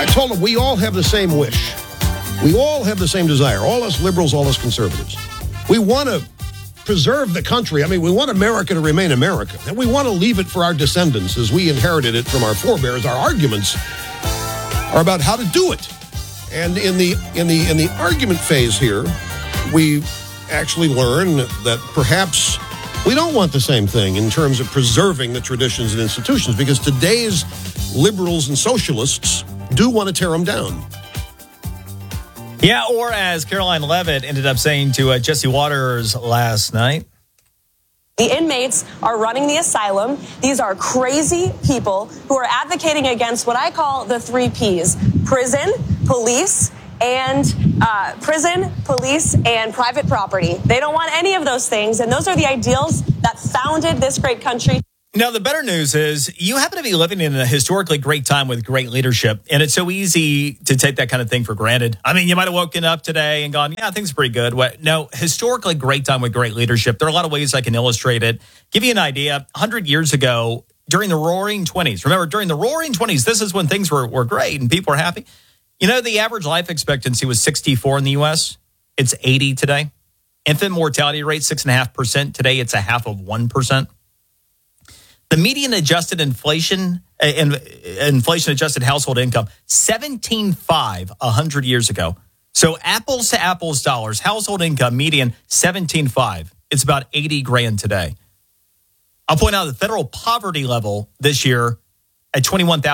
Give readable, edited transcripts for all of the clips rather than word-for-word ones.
I told him we all have the same wish. We all have the same desire. All us liberals, all us conservatives. We want to preserve the country. I mean, we want America to remain America. And we want to leave it for our descendants as we inherited it from our forebears. Our arguments are about how to do it. And in the argument phase here, we actually learn that perhaps we don't want the same thing in terms of preserving the traditions and institutions, because today's liberals and socialists do want to tear them down. Yeah, or as Caroline Levitt ended up saying to Jesse Waters last night, the inmates are running the asylum. These are crazy people who are advocating against what I call the 3 Ps: prison, police, and private property. They don't want any of those things, and those are the ideals that founded this great country. Now, the better news is you happen to be living in a historically great time with great leadership, and it's so easy to take that kind of thing for granted. I mean, you might have woken up today and gone, yeah, things are pretty good. No, historically great time with great leadership. There are a lot of ways I can illustrate it. Give you an idea, 100 years ago, during the Roaring 20s, remember, during the Roaring 20s, this is when things were great and people were happy. You know, the average life expectancy was 64 in the U.S. It's 80 today. Infant mortality rate, 6.5%. Today, it's 0.5%. The median adjusted inflation-adjusted household income, 17.5 100 years ago. So apples to apples dollars, household income median, 17.5. It's about 80 grand today. I'll point out the federal poverty level this year at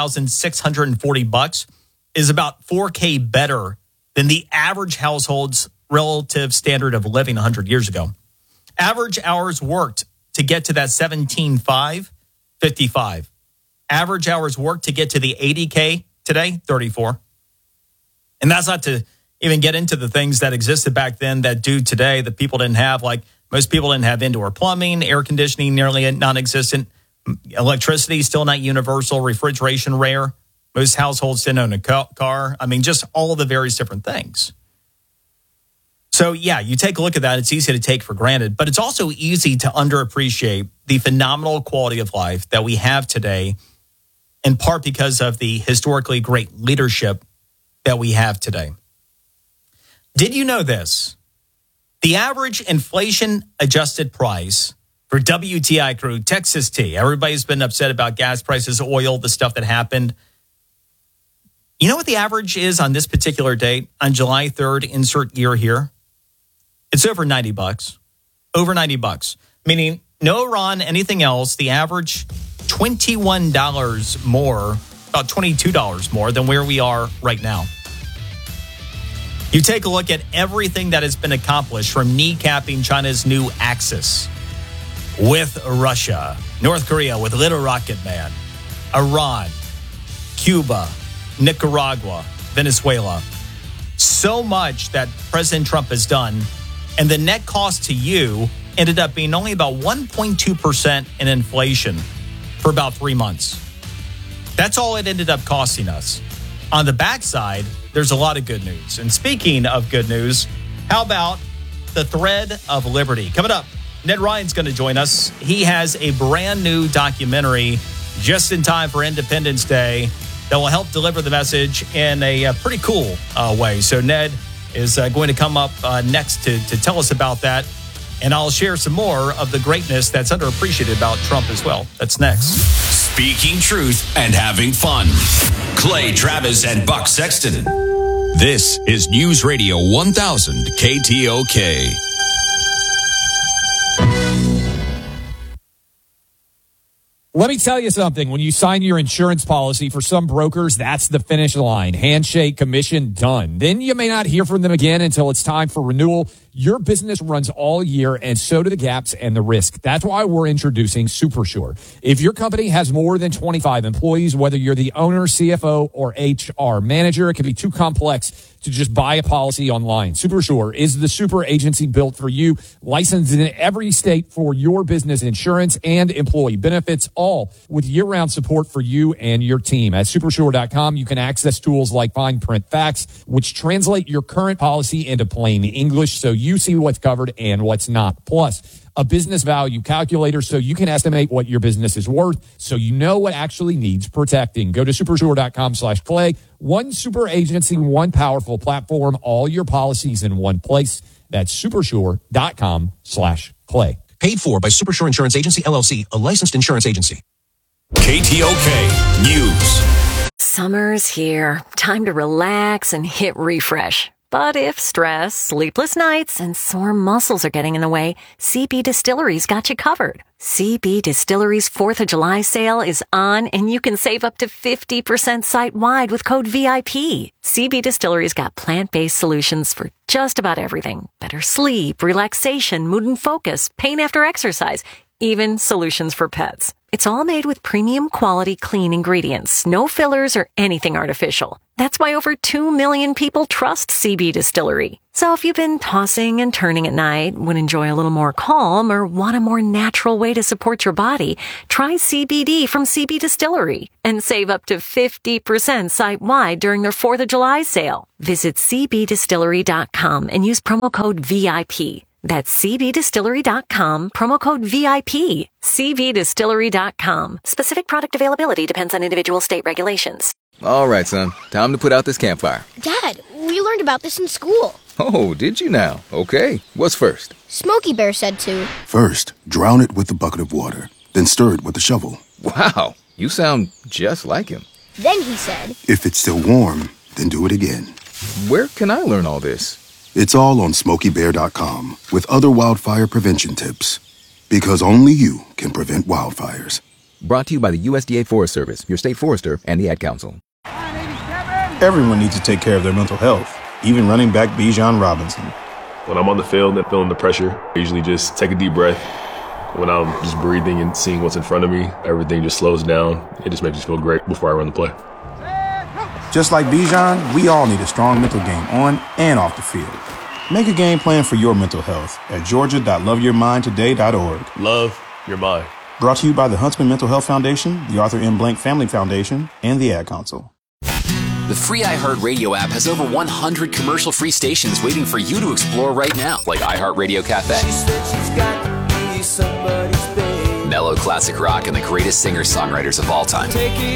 $21,640 is about $4K better than the average household's relative standard of living 100 years ago. Average hours worked to get to that 17.5, 55. Average hours worked to get to the 80K today, 34. And that's not to even get into the things that existed back then that do today that people didn't have. Like most people didn't have indoor plumbing, air conditioning nearly non-existent, electricity still not universal, refrigeration rare. Most households didn't own a car. I mean, just all of the various different things. So, yeah, you take a look at that. It's easy to take for granted, but it's also easy to underappreciate the phenomenal quality of life that we have today, in part because of the historically great leadership that we have today. Did you know this? The average inflation-adjusted price for WTI crude, Texas tea. Everybody's been upset about gas prices, oil, the stuff that happened. You know what the average is on this particular date, on July 3rd, insert year here? It's over $90. Over $90. Meaning no Iran, anything else, the average $21 more, about $22 more than where we are right now. You take a look at everything that has been accomplished from kneecapping China's new Axis with Russia, North Korea with Little Rocket Man, Iran, Cuba, Nicaragua, Venezuela. So much that President Trump has done, and the net cost to you ended up being only about 1.2% in inflation for about 3 months. That's all it ended up costing us. On the backside, there's a lot of good news. And speaking of good news, how about the thread of liberty? Coming up, Ned Ryan's going to join us. He has a brand new documentary just in time for Independence Day that will help deliver the message in a pretty cool way. So Ned is going to come up next to tell us about that. And I'll share some more of the greatness that's underappreciated about Trump as well. That's next. Speaking truth and having fun. Clay Travis and Buck Sexton. This is News Radio 1000 KTOK. Let me tell you something. When you sign your insurance policy, for some brokers, that's the finish line. Handshake, commission, done. Then you may not hear from them again until it's time for renewal. Your business runs all year, and so do the gaps and the risk. That's why we're introducing SuperSure. If your company has more than 25 employees, whether you're the owner, CFO, or HR manager, it can be too complex to just buy a policy online. SuperSure is the super agency built for you, licensed in every state for your business insurance and employee benefits, all with year-round support for you and your team. At supersure.com, you can access tools like fine print facts, which translate your current policy into plain English so you you see what's covered and what's not. Plus, a business value calculator so you can estimate what your business is worth so you know what actually needs protecting. Go to supersure.com/Clay. One super agency, one powerful platform, all your policies in one place. That's supersure.com/Clay. Paid for by Supersure Insurance Agency, LLC, a licensed insurance agency. KTOK News. Summer's here. Time to relax and hit refresh. But if stress, sleepless nights, and sore muscles are getting in the way, CB Distillery's got you covered. CB Distillery's 4th of July sale is on, and you can save up to 50% site-wide with code VIP. CB Distillery's got plant-based solutions for just about everything. Better sleep, relaxation, mood and focus, pain after exercise, even solutions for pets. It's all made with premium quality clean ingredients, no fillers or anything artificial. That's why over 2 million people trust CB Distillery. So if you've been tossing and turning at night, would enjoy a little more calm, or want a more natural way to support your body, try CBD from CB Distillery and save up to 50% site-wide during their 4th of July sale. Visit cbdistillery.com and use promo code VIP. That's cbdistillery.com, promo code VIP. cbdistillery.com. Specific product availability depends on individual state regulations. All right, son. Time to put out this campfire. Dad, we learned about this in school. Oh, did you now? Okay. What's first? Smokey Bear said to. First, drown it with a bucket of water, then stir it with a shovel. Wow, you sound just like him. Then he said, If it's still warm, then do it again. Where can I learn all this? It's all on SmokeyBear.com with other wildfire prevention tips. Because only you can prevent wildfires. Brought to you by the USDA Forest Service, your state forester, and the Ad Council. Everyone needs to take care of their mental health, even running back Bijan Robinson. When I'm on the field and feeling the pressure, I usually just take a deep breath. When I'm just breathing and seeing what's in front of me, everything just slows down. It just makes me feel great before I run the play. Just like Bijan, we all need a strong mental game on and off the field. Make a game plan for your mental health at georgia.loveyourmindtoday.org. Love your mind. Brought to you by the Huntsman Mental Health Foundation, the Arthur M. Blank Family Foundation, and the Ad Council. The free iHeartRadio app has over 100 commercial-free stations waiting for you to explore right now, like iHeartRadio Cafe, mellow classic rock, and the greatest singer-songwriters of all time.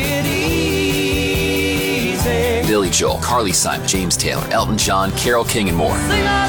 Billy Joel, Carly Simon, James Taylor, Elton John, Carole King, and more.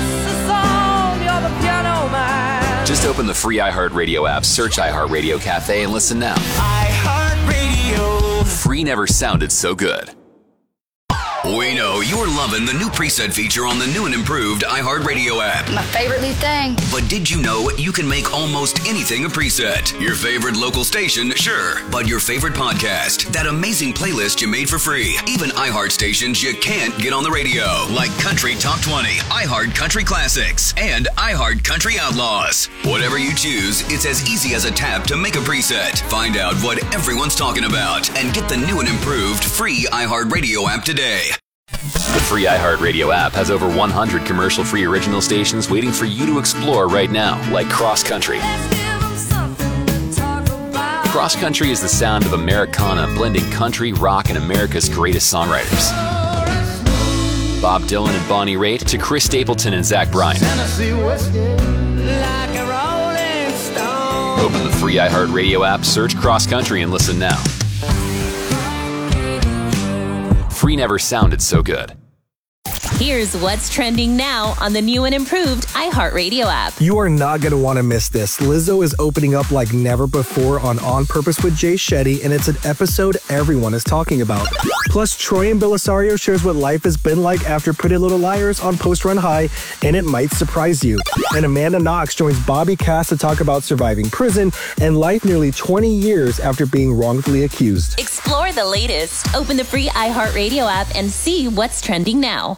Just open the free iHeartRadio app, search iHeartRadio Cafe, and listen now. iHeartRadio. Free never sounded so good. We know you're loving the new preset feature on the new and improved iHeartRadio app. My favorite new thing. But did you know you can make almost anything a preset? Your favorite local station, sure. But your favorite podcast, that amazing playlist you made for free. Even iHeart stations you can't get on the radio, like Country Top 20, iHeart Country Classics, and iHeart Country Outlaws. Whatever you choose, it's as easy as a tap to make a preset. Find out what everyone's talking about and get the new and improved free iHeartRadio app today. The free iHeartRadio app has over 100 commercial-free original stations waiting for you to explore right now, like Cross Country. Cross Country is the sound of Americana, blending country, rock, and America's greatest songwriters. Bob Dylan and Bonnie Raitt to Chris Stapleton and Zach Bryan. Open the free iHeartRadio app, search Cross Country, and listen now. Free never sounded so good. Here's what's trending now on the new and improved iHeartRadio app. You are not going to want to miss this. Lizzo is opening up like never before on Purpose with Jay Shetty, and it's an episode everyone is talking about. Plus, Troy and Belisario shares what life has been like after Pretty Little Liars on Post Run High, and it might surprise you. And Amanda Knox joins Bobby Cass to talk about surviving prison and life nearly 20 years after being wrongfully accused. Explore the latest. Open the free iHeartRadio app and see what's trending now.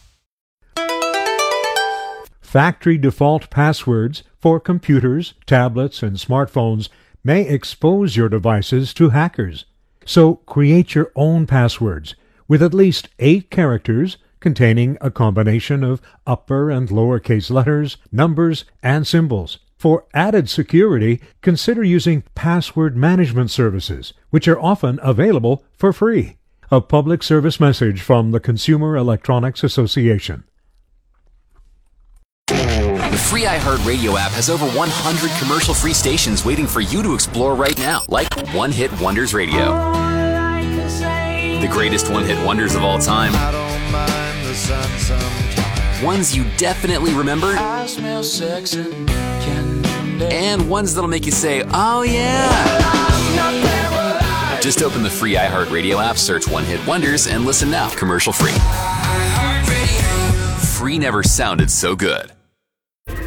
Factory default passwords for computers, tablets, and smartphones may expose your devices to hackers. So create your own passwords with at least 8 characters containing a combination of upper and lowercase letters, numbers, and symbols. For added security, consider using password management services, which are often available for free. A public service message from the Consumer Electronics Association. The free free iHeartRadio app has over 100 commercial-free stations waiting for you to explore right now, like One Hit Wonders Radio. The greatest one-hit wonders of all time. I don't mind the sun sometimes. Ones you definitely remember. I smell sex and candy. And ones that'll make you say, oh yeah. Just open the free iHeartRadio app, search One Hit Wonders, and listen now. Commercial free. Free never sounded so good.